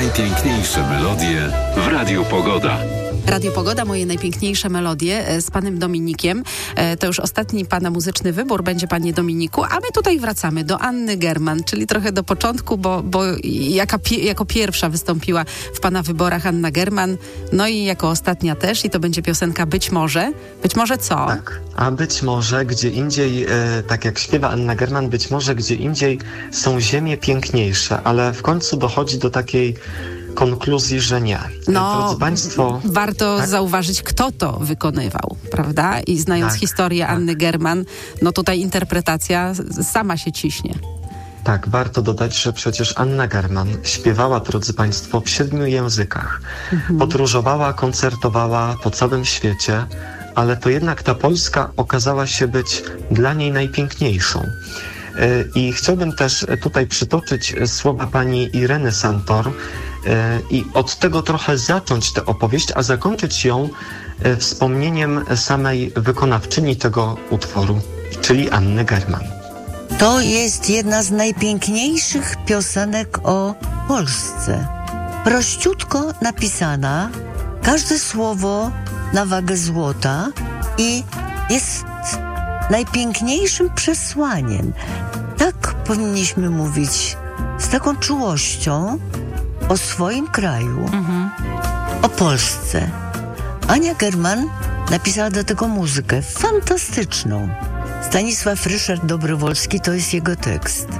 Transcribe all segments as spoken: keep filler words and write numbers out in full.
najpiękniejsze melodie w Radiu Pogoda. Radio Pogoda, moje najpiękniejsze melodie z panem Dominikiem. To już ostatni pana muzyczny wybór będzie, panie Dominiku, a my tutaj wracamy do Anny German, czyli trochę do początku, bo, bo jaka, jako pierwsza wystąpiła w pana wyborach Anna German, no i jako ostatnia też, i to będzie piosenka Być może. Być może co? Tak, a być może gdzie indziej, e, tak jak śpiewa Anna German, być może gdzie indziej są ziemie piękniejsze, ale w końcu dochodzi do takiej konkluzji, że nie. No, Drodzy Państwo, warto tak? zauważyć, kto to wykonywał, prawda? I znając Tak, historię tak. Anny German, no tutaj interpretacja sama się ciśnie. Tak, warto dodać, że przecież Anna German śpiewała, drodzy Państwo, w siedmiu językach. Mhm. Podróżowała, koncertowała po całym świecie, ale to jednak ta Polska okazała się być dla niej najpiękniejszą. I chciałbym też tutaj przytoczyć słowa pani Ireny Santor i od tego trochę zacząć tę opowieść, a zakończyć ją wspomnieniem samej wykonawczyni tego utworu, czyli Anny German. To jest jedna z najpiękniejszych piosenek o Polsce. Prościutko napisana, każde słowo na wagę złota i jest najpiękniejszym przesłaniem. Tak powinniśmy mówić z taką czułością o swoim kraju, mhm. o Polsce. Ania German napisała do tego muzykę fantastyczną. Stanisław Ryszard Dobrowolski to jest jego tekst.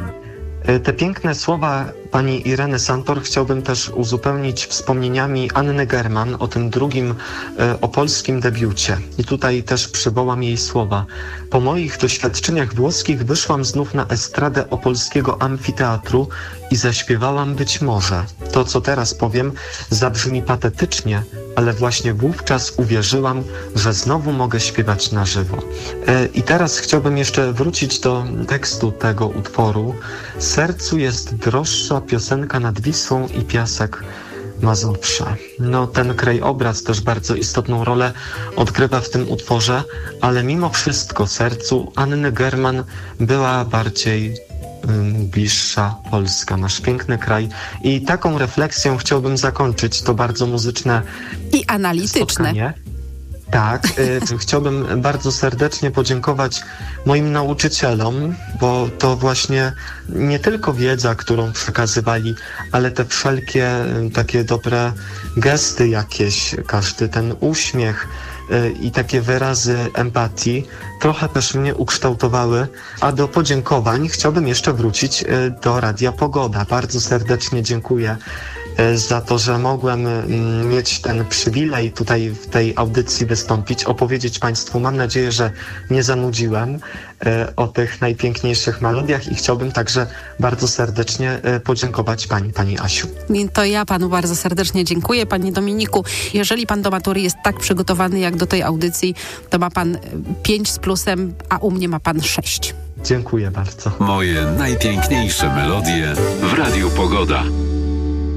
Te piękne słowa pani Ireny Santor chciałbym też uzupełnić wspomnieniami Anny German o tym drugim e, opolskim debiucie. I tutaj też przywołam jej słowa. Po moich doświadczeniach włoskich wyszłam znów na estradę opolskiego amfiteatru i zaśpiewałam Być może. To, co teraz powiem, zabrzmi patetycznie, ale właśnie wówczas uwierzyłam, że znowu mogę śpiewać na żywo. E, I teraz chciałbym jeszcze wrócić do tekstu tego utworu. Sercu jest droższa piosenka nad Wisłą i piasek Mazowsza. No, ten krajobraz też bardzo istotną rolę odgrywa w tym utworze, ale mimo wszystko sercu Anny German była bardziej ym, bliższa Polska, nasz piękny kraj. I taką refleksją chciałbym zakończyć to bardzo muzyczne i analityczne spotkanie. Tak, y, chciałbym bardzo serdecznie podziękować moim nauczycielom, bo to właśnie nie tylko wiedza, którą przekazywali, ale te wszelkie y, takie dobre gesty jakieś, każdy ten uśmiech y, i takie wyrazy empatii trochę też mnie ukształtowały. A do podziękowań chciałbym jeszcze wrócić y, do Radia Pogoda. Bardzo serdecznie dziękuję za to, że mogłem mieć ten przywilej tutaj w tej audycji wystąpić, opowiedzieć Państwu, mam nadzieję, że nie zanudziłem, o tych najpiękniejszych melodiach i chciałbym także bardzo serdecznie podziękować Pani, Pani Asiu. To ja Panu bardzo serdecznie dziękuję, Panie Dominiku. Jeżeli Pan do matury jest tak przygotowany jak do tej audycji, to ma Pan pięć z plusem, a u mnie ma Pan sześć. Dziękuję bardzo. Moje najpiękniejsze melodie w Radiu Pogoda.